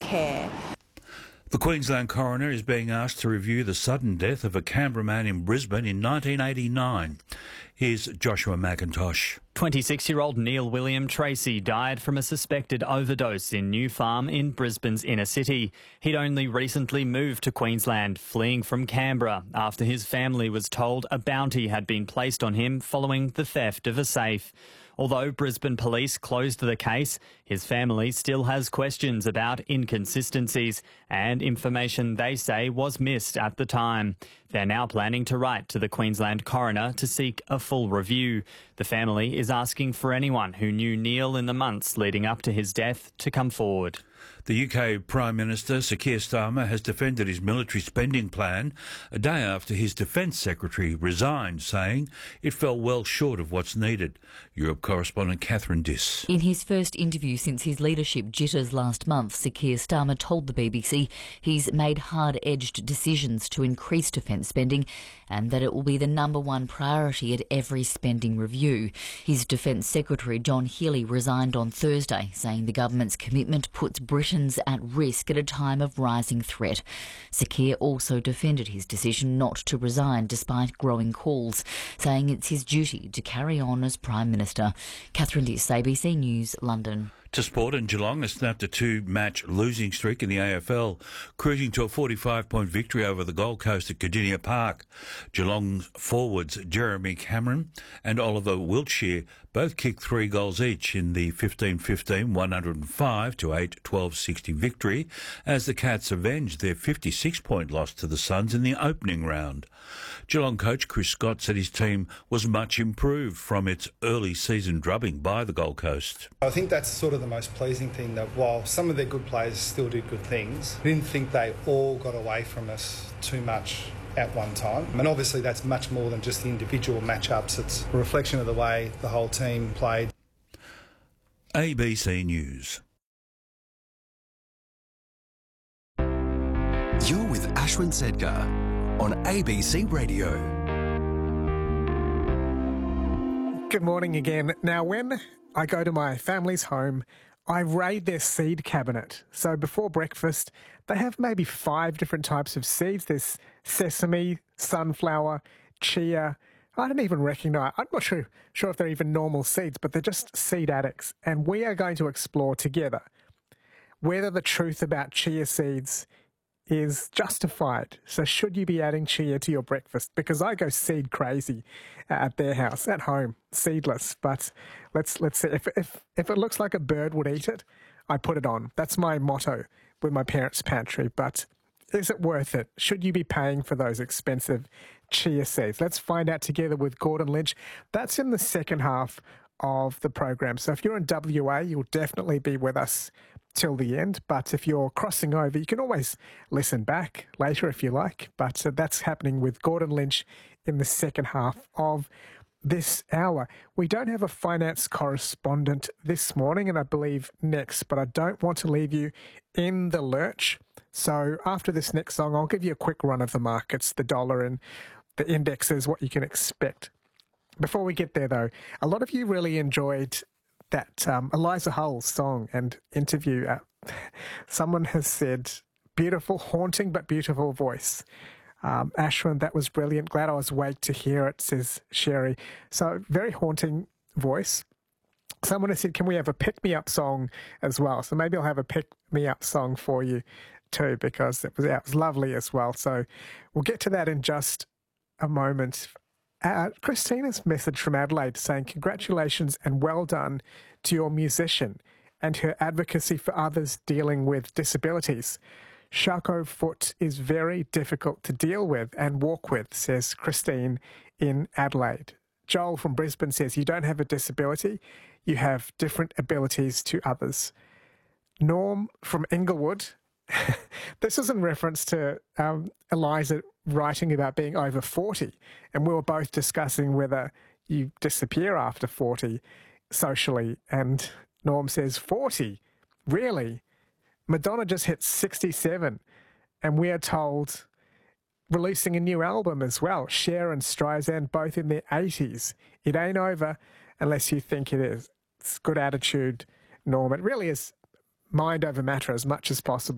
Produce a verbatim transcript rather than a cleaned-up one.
care. The Queensland coroner is being asked to review the sudden death of a Canberra man in Brisbane in nineteen eighty-nine. Here's Joshua McIntosh. twenty-six-year-old Neil William Tracy died from a suspected overdose in New Farm in Brisbane's inner city. He'd only recently moved to Queensland, fleeing from Canberra after his family was told a bounty had been placed on him following the theft of a safe. Although Brisbane police closed the case, his family still has questions about inconsistencies and information they say was missed at the time. They're now planning to write to the Queensland coroner to seek a full review. The family is asking for anyone who knew Neil in the months leading up to his death to come forward. The U K Prime Minister, Sir Keir Starmer, has defended his military spending plan a day after his Defence Secretary resigned, saying it fell well short of what's needed. Europe correspondent Catherine Diss. In his first interview since his leadership jitters last month, Sir Keir Starmer told the B B C he's made hard-edged decisions to increase defence spending and that it will be the number one priority at every spending review. His Defence Secretary, John Healey, resigned on Thursday, saying the government's commitment puts Britons at risk at a time of rising threat. Sir Keir also defended his decision not to resign despite growing calls, saying it's his duty to carry on as Prime Minister. Catherine Diss, A B C News, London. To sport, and Geelong has snapped a two-match losing streak in the A F L, cruising to a forty-five point victory over the Gold Coast at Cardinia Park. Geelong's forwards Jeremy Cameron and Oliver Wiltshire both kicked three goals each in the fifteen fifteen one oh five to eight twelve sixty victory as the Cats avenged their fifty-six point loss to the Suns in the opening round. Geelong coach Chris Scott said his team was much improved from its early season drubbing by the Gold Coast. I think that's sort of the most pleasing thing, that while some of their good players still did good things, I didn't think they all got away from us too much at one time. And obviously that's much more than just the individual matchups. It's a reflection of the way the whole team played. A B C News. You're with Ashwin Sedgar on A B C Radio. Good morning again. Now, when I go to my family's home, I raid their seed cabinet. So before breakfast, they have maybe five different types of seeds. There's sesame, sunflower, chia. I don't even recognise, I'm not sure, sure if they're even normal seeds, but they're just seed addicts. And we are going to explore together whether the truth about chia seeds is justified. So should you be adding chia to your breakfast? Because I go seed crazy at their house, at home, seedless. But let's let's see. If, if, if it looks like a bird would eat it, I put it on. That's my motto with my parents' pantry. But is it worth it? Should you be paying for those expensive chia seeds? Let's find out together with Gordon Lynch. That's in the second half of the program. So if you're in W A, you'll definitely be with us till the end. But if you're crossing over, you can always listen back later if you like. But uh, that's happening with Gordon Lynch in the second half of this hour. We don't have a finance correspondent this morning, and I believe next, but I don't want to leave you in the lurch. So after this next song, I'll give you a quick run of the markets, the dollar and the indexes, what you can expect. Before we get there, though, a lot of you really enjoyed that um, Eliza Hull song and interview. Uh, someone has said, beautiful, haunting, but beautiful voice. Um, Ashwin, that was brilliant. Glad I was awake to hear it, says Sherry. So very haunting voice. Someone has said, can we have a pick-me-up song as well? So maybe I'll have a pick-me-up song for you too, because it was, it was lovely as well. So we'll get to that in just a moment. Uh, Christina's message from Adelaide saying, congratulations and well done to your musician and her advocacy for others dealing with disabilities. Charcot foot is very difficult to deal with and walk with, says Christine in Adelaide. Joel from Brisbane says, you don't have a disability, you have different abilities to others. Norm from Inglewood, this is in reference to um, Eliza writing about being over forty, and we were both discussing whether you disappear after forty socially, and Norm says, forty? Really? Madonna just hit sixty-seven, and we are told releasing a new album as well. Cher and Streisand both in their eighties. It ain't over unless you think it is. It's good attitude, Norm. It really is mind over matter as much as possible.